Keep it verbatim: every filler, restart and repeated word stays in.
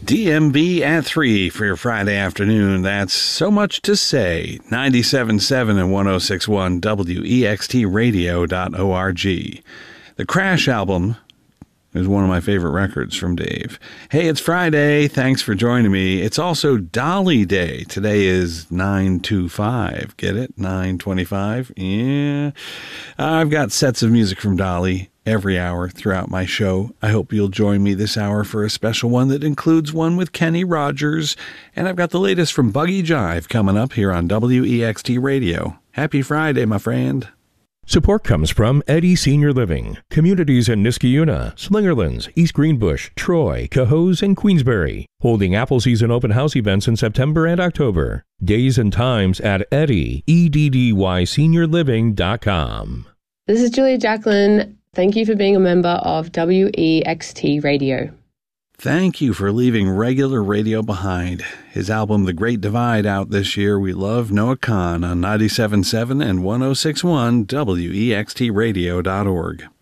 D M B at three for your Friday afternoon. That's So Much to Say. ninety-seven point seven and one oh six point one W E X T radio dot org. The Crash album is one of my favorite records from Dave. Hey, it's Friday. Thanks for joining me. It's also Dolly Day. Today is nine twenty-five. Get it? nine twenty-five? Yeah. I've got sets of music from Dolly every hour throughout my show. I hope you'll join me this hour for a special one that includes one with Kenny Rogers. And I've got the latest from Buggy Jive coming up here on W E X T Radio. Happy Friday, my friend. Support comes from Eddy Senior Living, communities in Niskayuna, Slingerlands, East Greenbush, Troy, Cohoes, and Queensbury, holding Apple Season open house events in September and October. Days and times at Eddy, E D D Y senior living dot com. This is Julia Jacqueline. Thank you for being a member of W E X T Radio. Thank you for leaving regular radio behind. His album The Great Divide out this year. We love Noah Kahan on ninety-seven point seven and one oh six point one W E X T radio dot org.